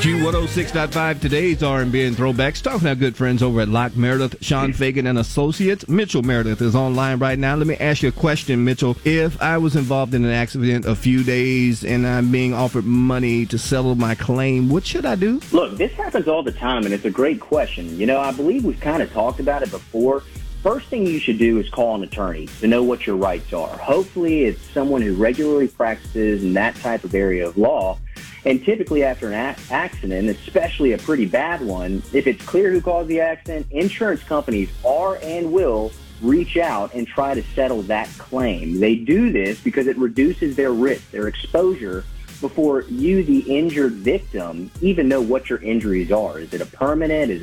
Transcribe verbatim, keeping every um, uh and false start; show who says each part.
Speaker 1: Q one oh six point five, today's R and B and Throwbacks. Talking to our good friends over at Locke Meredith, Sean Fagan and Associates. Mitchell Meredith is online right now. Let me ask you a question, Mitchell. If I was involved in an accident a few days and I'm being offered money to settle my claim, what should I do?
Speaker 2: Look, this happens all the time, and it's a great question. You know, I believe we've kind of talked about it before. First thing you should do is call an attorney to know what your rights are. Hopefully it's someone who regularly practices in that type of area of law. And typically after an a- accident, especially a pretty bad one, if it's clear who caused the accident, insurance companies are and will reach out and try to settle that claim. They do this because it reduces their risk, their exposure, before you, the injured victim, even know what your injuries are. Is it a permanent? Is